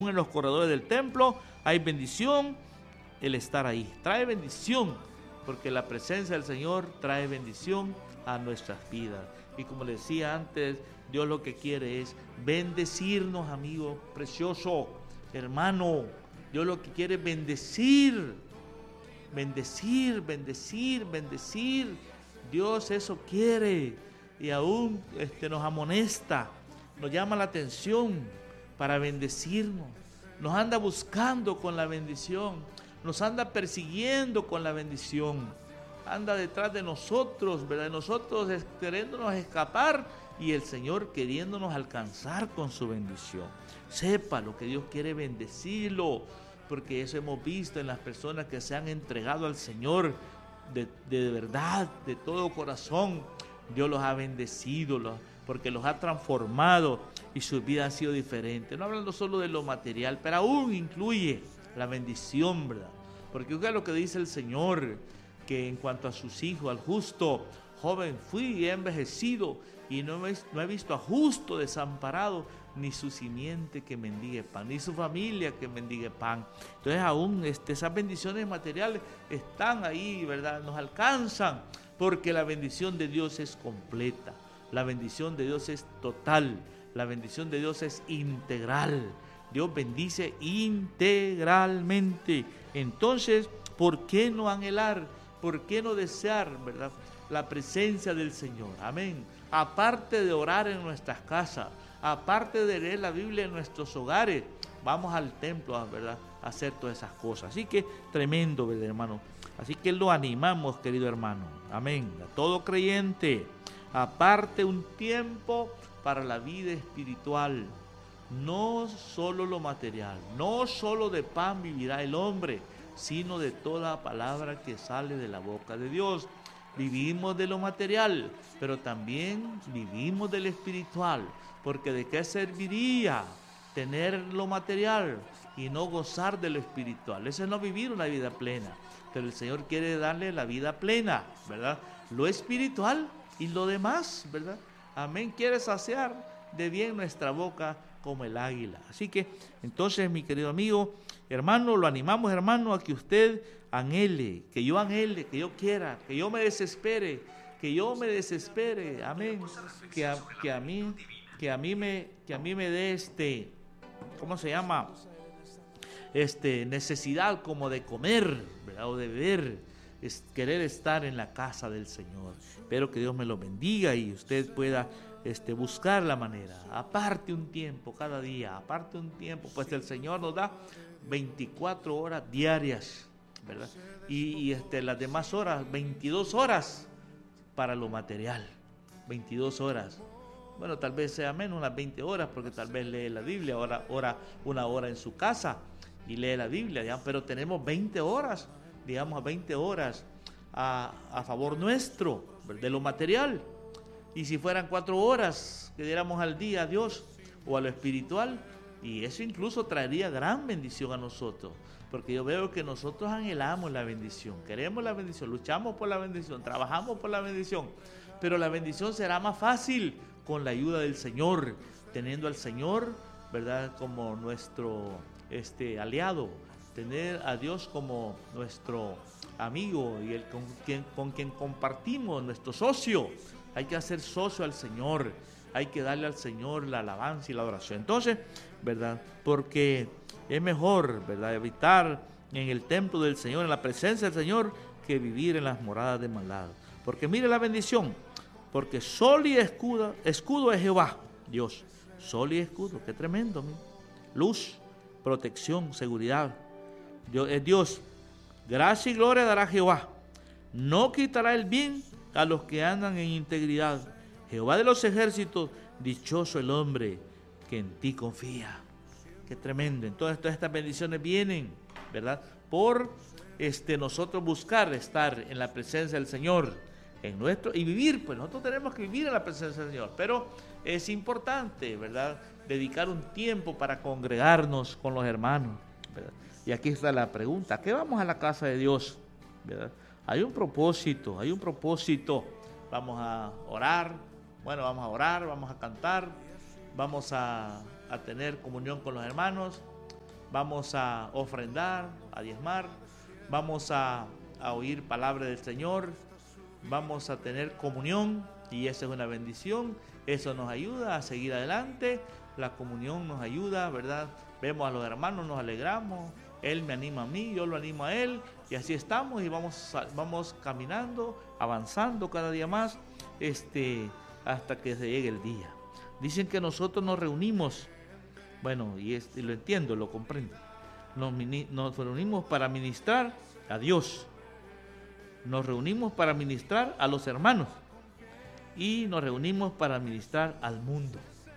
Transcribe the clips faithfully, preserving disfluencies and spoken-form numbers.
en los corredores del templo, hay bendición el estar ahí. Trae bendición, porque la presencia del Señor trae bendición a nuestras vidas. Y como les decía antes, Dios lo que quiere es bendecirnos, amigo precioso, hermano. Dios lo que quiere es bendecir, bendecir, bendecir, bendecir. Dios eso quiere y aún este, nos amonesta, nos llama la atención para bendecirnos, nos anda buscando con la bendición, nos anda persiguiendo con la bendición, anda detrás de nosotros, ¿verdad? Nosotros queriéndonos escapar y el Señor queriéndonos alcanzar con su bendición. Sepa lo que Dios quiere bendecirlo, porque eso hemos visto en las personas que se han entregado al Señor de, de verdad, de todo corazón. Dios los ha bendecido, los, porque los ha transformado y sus vidas han sido diferentes. No hablando solo de lo material, pero aún incluye la bendición, ¿verdad? Porque oiga lo que dice el Señor, que en cuanto a sus hijos, al justo, joven fui y he envejecido, y no he, no he visto a justo desamparado, ni su simiente que mendigue pan, ni su familia que mendigue pan. Entonces aún este, esas bendiciones materiales están ahí, ¿verdad? Nos alcanzan, porque la bendición de Dios es completa, la bendición de Dios es total, la bendición de Dios es integral. Dios bendice integralmente. Entonces, ¿por qué no anhelar? ¿Por qué no desear, verdad, la presencia del Señor? Amén. Aparte de orar en nuestras casas, aparte de leer la Biblia en nuestros hogares, vamos al templo, ¿verdad?, a hacer todas esas cosas. Así que tremendo, ¿verdad, hermano? Así que lo animamos, querido hermano. Amén. A todo creyente, aparte un tiempo para la vida espiritual. No solo lo material, no solo de pan vivirá el hombre, sino de toda palabra que sale de la boca de Dios. Vivimos de lo material, pero también vivimos del espiritual, porque ¿de qué serviría tener lo material y no gozar de lo espiritual? Eso es no vivir una vida plena, pero el Señor quiere darle la vida plena, ¿verdad? Lo espiritual y lo demás, ¿verdad? Amén, quiere saciar de bien nuestra boca como el águila. Así que, entonces, mi querido amigo, hermano, lo animamos, hermano, a que usted anhele, que yo anhele, que yo quiera, que yo me desespere, que yo me desespere, amén, que a, que a mí, que a mí me, que a mí me dé este, ¿cómo se llama? Este, necesidad como de comer, ¿verdad? O de beber, es querer estar en la casa del Señor. Espero que Dios me lo bendiga y usted pueda este, buscar la manera. Aparte un tiempo cada día, aparte un tiempo, pues el Señor nos da veinticuatro horas diarias, ¿verdad? Y, y este, las demás horas, veintidós horas para lo material, veintidós horas. Bueno, tal vez sea menos, unas veinte horas, porque tal vez lee la Biblia, ahora, hora, una hora en su casa y lee la Biblia, digamos, pero tenemos veinte horas, digamos, veinte horas a, a favor nuestro, de lo material. Y si fueran cuatro horas que diéramos al día a Dios o a lo espiritual, y eso incluso traería gran bendición a nosotros, porque yo veo que nosotros anhelamos la bendición, queremos la bendición, luchamos por la bendición, trabajamos por la bendición, pero la bendición será más fácil con la ayuda del Señor, teniendo al Señor, ¿verdad?, como nuestro este, aliado, tener a Dios como nuestro amigo y el con quien, con quien compartimos, nuestro socio. Hay que hacer socio al Señor, hay que darle al Señor la alabanza y la adoración. Entonces, ¿verdad?, porque es mejor, ¿verdad?, habitar en el templo del Señor, en la presencia del Señor, que vivir en las moradas de maldad. Porque mire la bendición, porque sol y escudo, escudo es Jehová, Dios. Sol y escudo, qué tremendo, ¿no? Luz, protección, seguridad. Dios, es Dios. Gracia y gloria dará Jehová. No quitará el bien a los que andan en integridad. Jehová de los ejércitos, dichoso el hombre que en ti confía. Qué tremendo. Entonces todas estas bendiciones vienen, ¿verdad?, por este, nosotros buscar estar en la presencia del Señor, en nuestro, y vivir, pues nosotros tenemos que vivir en la presencia del Señor, pero es importante, ¿verdad?, dedicar un tiempo para congregarnos con los hermanos, ¿verdad? Y aquí está la pregunta, ¿qué vamos a la casa de Dios? ¿Verdad? Hay un propósito, hay un propósito. Vamos a orar, bueno, vamos a orar, vamos a cantar, vamos a, a tener comunión con los hermanos, vamos a ofrendar, a diezmar, vamos a, a oír palabra del Señor, vamos a tener comunión, y esa es una bendición. Eso nos ayuda a seguir adelante. La comunión nos ayuda, ¿verdad? Vemos a los hermanos, nos alegramos, él me anima a mí, yo lo animo a él, y así estamos, y vamos, vamos caminando, avanzando cada día más, este, hasta que se llegue el día. Dicen que nosotros nos reunimos, bueno, y, es, y lo entiendo, lo comprendo, nos, nos reunimos para ministrar a Dios, nos reunimos para ministrar a los hermanos, y nos reunimos para ministrar al mundo.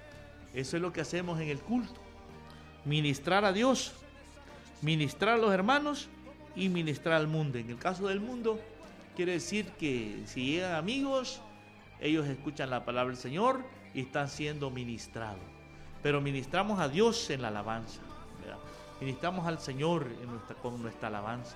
Eso es lo que hacemos en el culto, ministrar a Dios, ministrar a los hermanos y ministrar al mundo. En el caso del mundo, quiere decir que si llegan amigos, ellos escuchan la palabra del Señor y están siendo ministrados. Pero ministramos a Dios en la alabanza, ¿verdad? Ministramos al Señor en nuestra, con nuestra alabanza.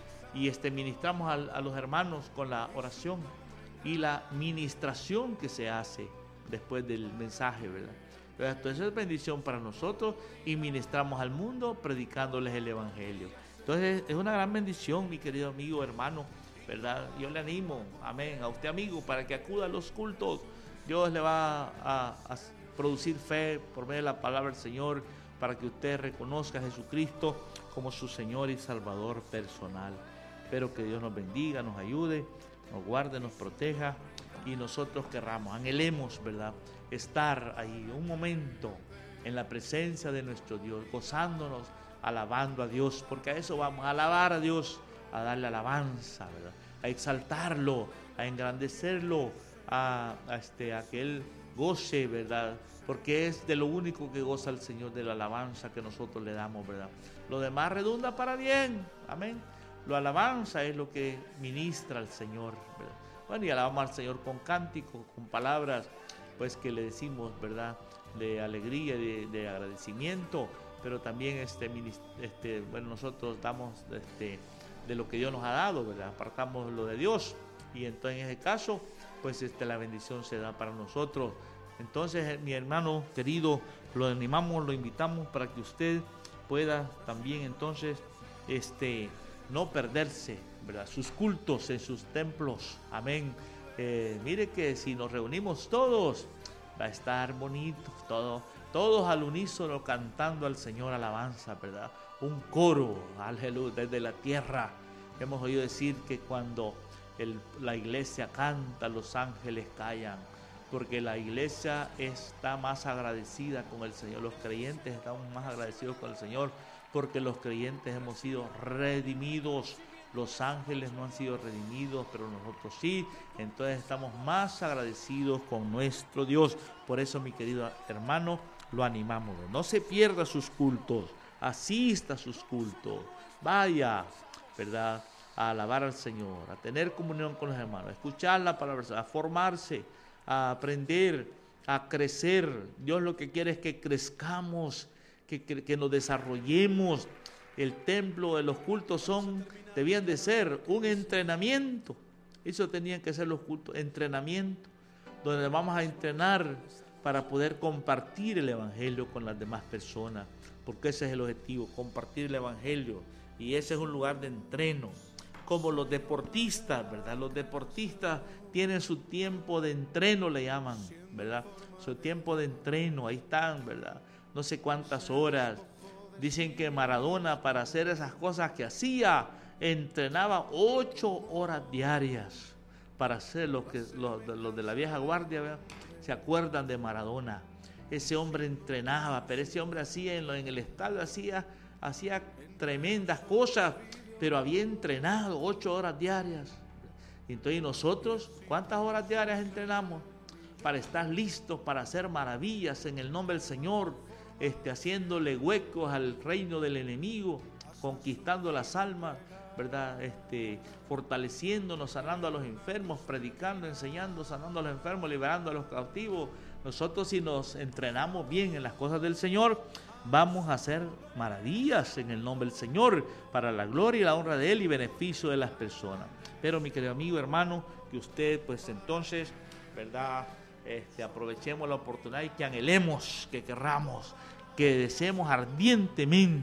Y este, ministramos a, a los hermanos con la oración y la ministración que se hace después del mensaje, ¿verdad? Entonces es bendición para nosotros, y ministramos al mundo predicándoles el Evangelio. Entonces es una gran bendición, mi querido amigo, hermano, ¿verdad? Yo le animo, amén, a usted, amigo, para que acuda a los cultos. Dios le va a, a producir fe por medio de la palabra del Señor, para que usted reconozca a Jesucristo como su Señor y Salvador personal. Espero que Dios nos bendiga, nos ayude, nos guarde, nos proteja, y nosotros querramos, anhelemos, ¿verdad?, estar ahí un momento en la presencia de nuestro Dios, gozándonos, alabando a Dios, porque a eso vamos, a alabar a Dios, a darle alabanza, ¿verdad?, a exaltarlo, a engrandecerlo, a, a, este, a que Él goce, ¿verdad?, porque es de lo único que goza el Señor, de la alabanza que nosotros le damos, ¿verdad? Lo demás redunda para bien, amén. La alabanza es lo que ministra al Señor, ¿verdad? Bueno, y alabamos al Señor con cánticos, con palabras, pues que le decimos, ¿verdad?, de alegría, de, de agradecimiento, pero también este, este, bueno, nosotros damos este, de lo que Dios nos ha dado, ¿verdad? Apartamos lo de Dios, y entonces en ese caso, pues este, la bendición se da para nosotros. Entonces, mi hermano querido, lo animamos, lo invitamos para que usted pueda también entonces este, no perderse, ¿verdad?, sus cultos en sus templos, amén. Eh, mire que si nos reunimos todos, va a estar bonito, todo, todos al unísono cantando al Señor alabanza, ¿verdad? Un coro, aleluya, desde la tierra. Hemos oído decir que cuando el, la iglesia canta, los ángeles callan, porque la iglesia está más agradecida con el Señor, los creyentes estamos más agradecidos con el Señor, porque los creyentes hemos sido redimidos. Los ángeles no han sido redimidos, pero nosotros sí. Entonces estamos más agradecidos con nuestro Dios. Por eso, mi querido hermano, lo animamos. No se pierda sus cultos, asista a sus cultos, vaya, ¿verdad?, a alabar al Señor, a tener comunión con los hermanos, a escuchar la palabra, a formarse, a aprender, a crecer. Dios lo que quiere es que crezcamos, que, que, que nos desarrollemos. El templo de los cultos son, debían de ser un entrenamiento. Eso tenían que ser los cultos, entrenamiento, donde vamos a entrenar para poder compartir el Evangelio con las demás personas, porque ese es el objetivo, compartir el Evangelio, y ese es un lugar de entreno, como los deportistas, ¿verdad? Los deportistas tienen su tiempo de entreno, le llaman, ¿verdad? Su tiempo de entreno, ahí están, ¿verdad? No sé cuántas horas. Dicen que Maradona, para hacer esas cosas que hacía, entrenaba ocho horas diarias para hacer lo que los, los de la vieja guardia, ¿verdad?, se acuerdan de Maradona. Ese hombre entrenaba, pero ese hombre hacía en, lo, en el estadio, hacía, hacía tremendas cosas, pero había entrenado ocho horas diarias. Entonces nosotros, ¿cuántas horas diarias entrenamos? Para estar listos para hacer maravillas en el nombre del Señor, este, haciéndole huecos al reino del enemigo, conquistando las almas, ¿verdad? Este, fortaleciéndonos, sanando a los enfermos, predicando, enseñando, sanando a los enfermos, liberando a los cautivos. Nosotros, si nos entrenamos bien en las cosas del Señor, vamos a hacer maravillas en el nombre del Señor, para la gloria y la honra de Él y beneficio de las personas. Pero, mi querido amigo, hermano, que usted, pues entonces, ¿verdad?, Este, aprovechemos la oportunidad y que anhelemos, que querramos, que deseemos ardientemente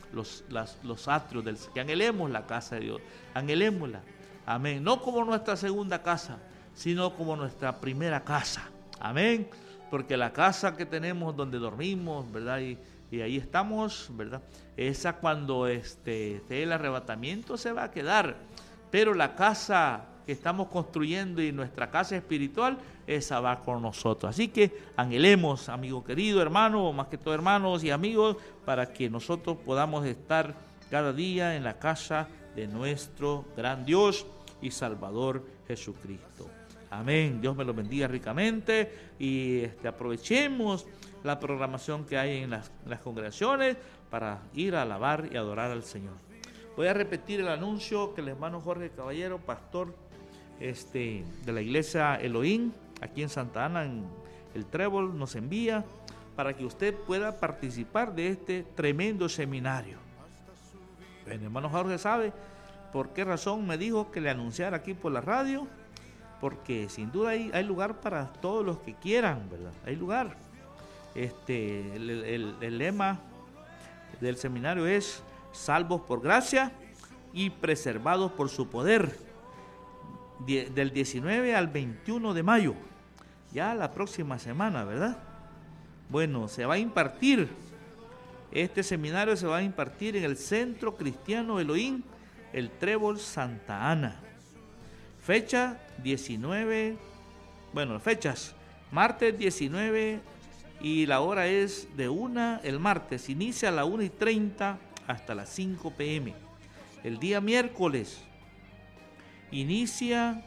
los, las, los atrios del Señor, que anhelemos la casa de Dios, anhelémosla, amén, no como nuestra segunda casa, sino como nuestra primera casa, amén, porque la casa que tenemos donde dormimos, ¿verdad? Y, y ahí estamos, ¿verdad? Esa cuando este, esté el arrebatamiento se va a quedar, pero la casa que estamos construyendo y nuestra casa espiritual, esa va con nosotros. Así que anhelemos, amigo querido, hermano, más que todo hermanos y amigos, para que nosotros podamos estar cada día en la casa de nuestro gran Dios y Salvador Jesucristo. Amén. Dios me lo bendiga ricamente y este, aprovechemos la programación que hay en las, las congregaciones para ir a alabar y adorar al Señor. Voy a repetir el anuncio que el hermano Jorge Caballero, pastor este, de la iglesia Elohim, aquí en Santa Ana, en el Trébol, nos envía para que usted pueda participar de este tremendo seminario. El hermano Jorge sabe por qué razón me dijo que le anunciara aquí por la radio, porque sin duda hay, hay lugar para todos los que quieran, ¿verdad? Hay lugar. Este, el, el, el lema del seminario es salvos por gracia y preservados por su poder, Die, del diecinueve al veintiuno de mayo, ya la próxima semana, ¿verdad? Bueno, se va a impartir, este seminario se va a impartir en el Centro Cristiano Elohim, el Trébol Santa Ana. Fecha diecinueve, bueno, fechas, martes diecinueve y la hora es de una, el martes, inicia a la una y treinta hasta las cinco pe eme. El día miércoles, inicia,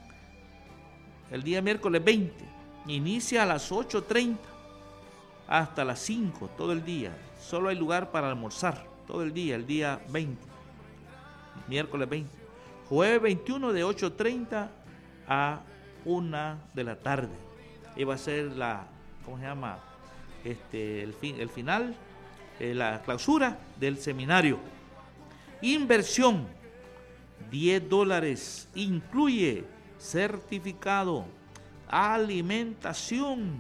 el día miércoles veinte, inicia a las ocho treinta hasta las cinco, todo el día. Solo hay lugar para almorzar, todo el día, el día veinte, miércoles veinte. Jueves veintiuno de ocho treinta a una de la tarde. Y va a ser la, ¿cómo se llama? Este, el, fin, el final, eh, la clausura del seminario. Inversión, diez dólares, incluye certificado, alimentación,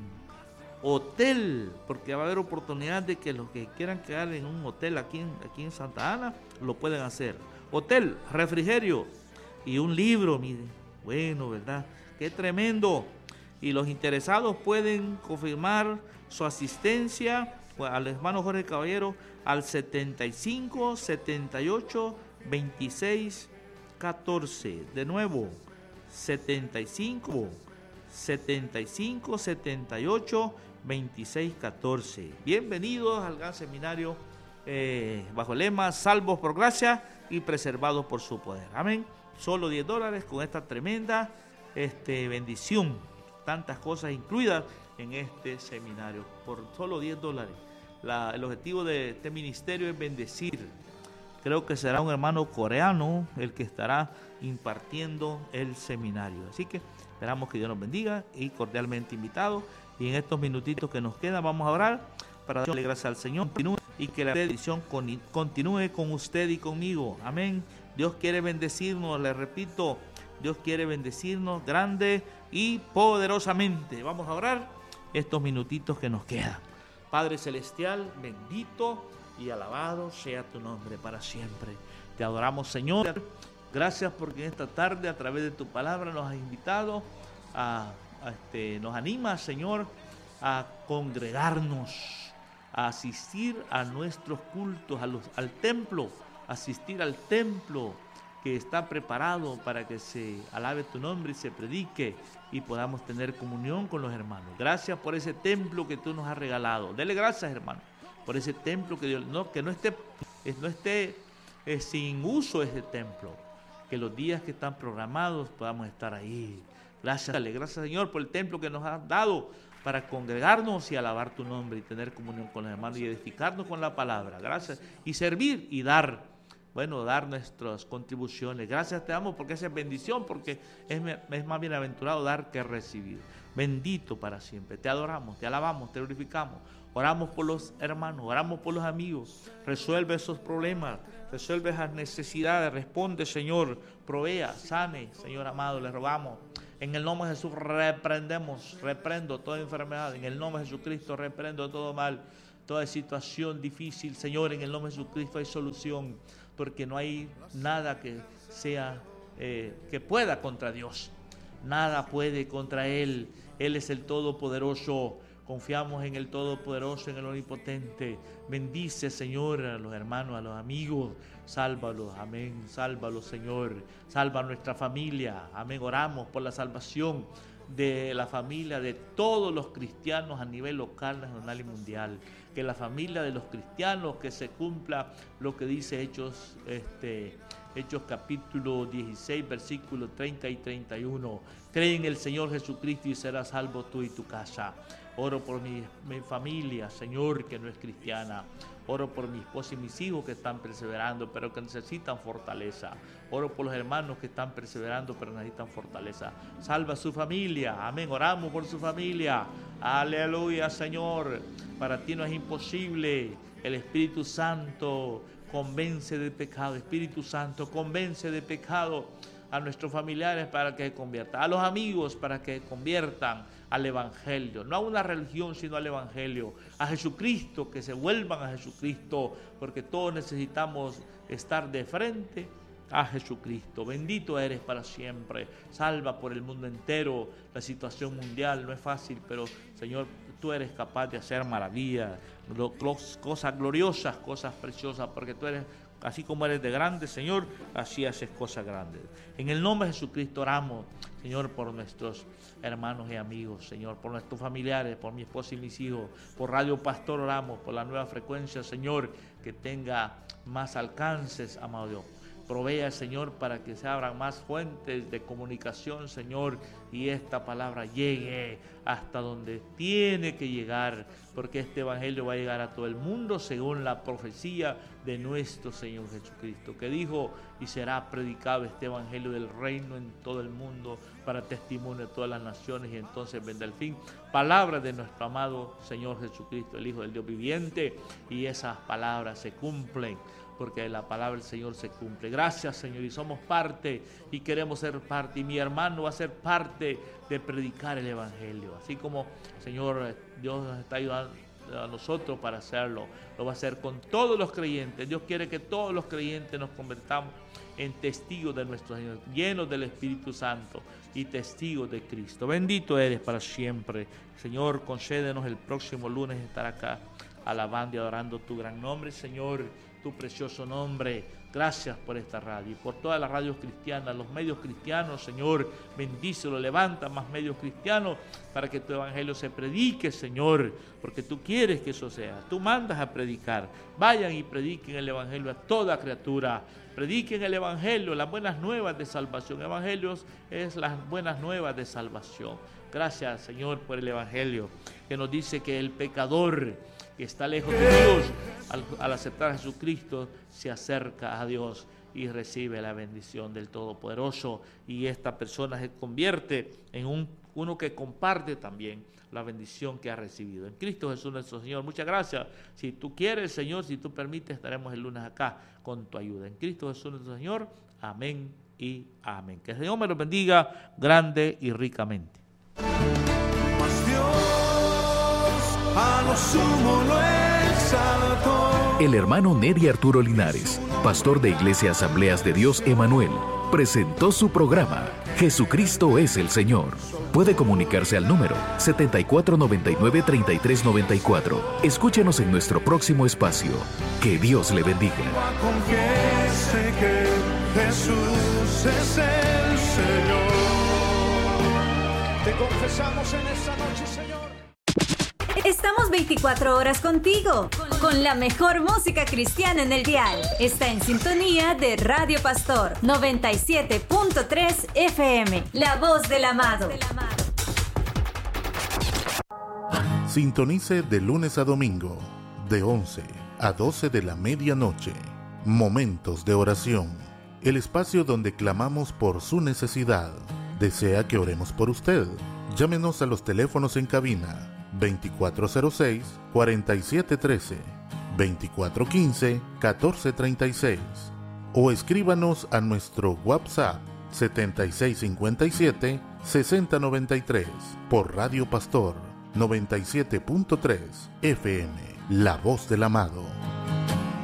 hotel, porque va a haber oportunidad de que los que quieran quedar en un hotel aquí en, aquí en Santa Ana, lo pueden hacer. Hotel, refrigerio y un libro, miren, bueno, ¿verdad? Qué tremendo. Y los interesados pueden confirmar su asistencia al hermano Jorge Caballero al setenta y cinco, setenta y ocho, veintiséis, catorce. De nuevo, setenta y cinco, setenta y cinco, setenta y ocho, veintiséis, catorce. Bienvenidos al gran seminario eh, bajo el lema salvos por gracia y preservados por su poder. Amén. Solo diez dólares con esta tremenda este, bendición. Tantas cosas incluidas en este seminario. Por solo diez dólares. La, el objetivo de este ministerio es bendecir. Creo que será un hermano coreano el que estará impartiendo el seminario. Así que esperamos que Dios nos bendiga y cordialmente invitados. Y en estos minutitos que nos quedan vamos a orar para darle gracias al Señor y que la bendición continúe con usted y conmigo. Amén. Dios quiere bendecirnos, le repito, Dios quiere bendecirnos grande y poderosamente. Vamos a orar estos minutitos que nos quedan. Padre Celestial, bendito y alabado sea tu nombre para siempre. Te adoramos, Señor. Gracias porque en esta tarde a través de tu palabra nos has invitado a, a este, nos animas, Señor, a congregarnos, a asistir a nuestros cultos, a los, al templo, asistir al templo que está preparado para que se alabe tu nombre y se predique y podamos tener comunión con los hermanos. Gracias por ese templo que tú nos has regalado. Dele gracias, hermano, por ese templo que Dios, no, que no esté, no esté eh, sin uso ese templo, que los días que están programados podamos estar ahí. Gracias, dale gracias, Señor, por el templo que nos has dado para congregarnos y alabar tu nombre y tener comunión con los hermanos y edificarnos con la palabra. Gracias. Y servir y dar. Bueno, dar nuestras contribuciones. Gracias te damos porque esa es bendición, porque es, es más bienaventurado dar que recibir. Bendito para siempre. Te adoramos, te alabamos, te glorificamos. Oramos por los hermanos, oramos por los amigos. Resuelve esos problemas, resuelve esas necesidades. Responde, Señor. Provea, sane, Señor amado, le rogamos. En el nombre de Jesús reprendemos, reprendo toda enfermedad. En el nombre de Jesucristo reprendo todo mal. toda situación difícil, Señor, en el nombre de Jesucristo hay solución, porque no hay nada que sea, eh, que pueda contra Dios. Nada puede contra Él. Él es el Todopoderoso. Confiamos en el Todopoderoso, en el Omnipotente. Bendice, Señor, a los hermanos, a los amigos. Sálvalos, amén. Sálvalos, Señor. Salva a nuestra familia. Amén. Oramos por la salvación de la familia de todos los cristianos a nivel local, nacional y mundial. Que la familia de los cristianos, que se cumpla lo que dice Hechos, este, Hechos capítulo dieciséis, versículos treinta y treinta y uno. Cree en el Señor Jesucristo y serás salvo tú y tu casa. Oro por mi, mi familia, Señor, que no es cristiana. Oro por mi esposa y mis hijos que están perseverando, pero que necesitan fortaleza. Oro por los hermanos que están perseverando, pero necesitan fortaleza. Salva a su familia. Amén. Oramos por su familia. Aleluya, Señor. Para ti no es imposible. El Espíritu Santo convence de pecado. Espíritu Santo convence de pecado a nuestros familiares para que se conviertan, a los amigos para que se conviertan al Evangelio, no a una religión sino al Evangelio, a Jesucristo, que se vuelvan a Jesucristo, porque todos necesitamos estar de frente a Jesucristo. Bendito eres para siempre. Salva por el mundo entero. La situación mundial no es fácil, pero Señor, tú eres capaz de hacer maravillas, cosas gloriosas, cosas preciosas, porque tú eres, así como eres de grande, Señor, así haces cosas grandes. En el nombre de Jesucristo oramos, Señor, por nuestros hermanos y amigos, Señor, por nuestros familiares, por mi esposa y mis hijos, por Radio Pastor oramos, por la nueva frecuencia, Señor, que tenga más alcances, amado Dios. Provea, Señor, para que se abran más fuentes de comunicación, Señor, y esta palabra llegue hasta donde tiene que llegar, porque este evangelio va a llegar a todo el mundo según la profecía de nuestro Señor Jesucristo, que dijo: y será predicado este evangelio del reino en todo el mundo para testimonio de todas las naciones, y entonces vendrá el fin. Palabra de nuestro amado Señor Jesucristo, el Hijo del Dios viviente, y esas palabras se cumplen, porque la palabra del Señor se cumple. Gracias, Señor, y somos parte y queremos ser parte, y mi hermano va a ser parte de predicar el evangelio, así como, Señor, Dios nos está ayudando a nosotros para hacerlo, lo va a hacer con todos los creyentes. Dios quiere que todos los creyentes nos convertamos en testigos de nuestro Señor, llenos del Espíritu Santo y testigos de Cristo. Bendito eres para siempre. Señor, concédenos el próximo lunes estar acá alabando y adorando tu gran nombre, Señor, tu precioso nombre. Gracias por esta radio y por todas las radios cristianas, los medios cristianos, Señor, bendícelo, levanta más medios cristianos para que tu evangelio se predique, Señor, porque tú quieres que eso sea, tú mandas a predicar. Vayan y prediquen el evangelio a toda criatura, prediquen el evangelio, las buenas nuevas de salvación. Evangelios es las buenas nuevas de salvación. Gracias, Señor, por el evangelio que nos dice que el pecador que está lejos de Dios, al, al aceptar a Jesucristo, se acerca a Dios y recibe la bendición del Todopoderoso, y esta persona se convierte en un, uno que comparte también la bendición que ha recibido. En Cristo Jesús nuestro Señor. Muchas gracias. Si tú quieres, Señor, si tú permites, estaremos el lunes acá con tu ayuda. En Cristo Jesús nuestro Señor. Amén y amén. Que el Señor me los bendiga grande y ricamente. A lo sumo lo exaltó. El hermano Neri Arturo Linares, pastor de Iglesia Asambleas de Dios Emanuel, presentó su programa Jesucristo es el Señor. Puede comunicarse al número setenta y cuatro noventa y nueve treinta y tres noventa y cuatro. Escúchenos en nuestro próximo espacio. Que Dios le bendiga. Confiese que Jesús es el Señor. Te confesamos en esta noche, Señor. Estamos veinticuatro horas contigo, con la mejor música cristiana en el dial. Está en sintonía de Radio Pastor noventa y siete punto tres F M, la voz del amado. Sintonice de lunes a domingo, de once a doce de la medianoche. Momentos de oración, el espacio donde clamamos por su necesidad. ¿Desea que oremos por usted? Llámenos a los teléfonos en cabina veinticuatro cero seis, cuarenta y siete trece, veinticuatro quince, catorce treinta y seis o escríbanos a nuestro WhatsApp setenta y seis cincuenta y siete, sesenta noventa y tres por Radio Pastor noventa y siete punto tres F M. La Voz del Amado.